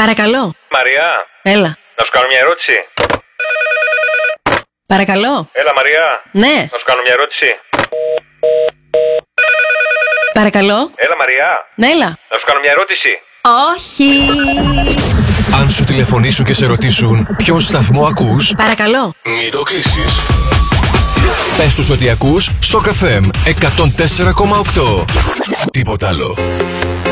Παρακαλώ. Μαριά. Έλα. Να σου κάνω μια ερώτηση. Παρακαλώ. Έλα, Μαριά. Ναι. Να σου κάνω μια ερώτηση. Παρακαλώ. Έλα, Μαριά. Ναι, έλα. Να σου κάνω μια ερώτηση. Όχι. Αν σου τηλεφωνήσουν και σε ρωτήσουν ποιον σταθμό ακούς, Παρακαλώ. μην το κλείσεις. Πες τους ότι ακούς Shock FM 104,8. Τίποτα άλλο.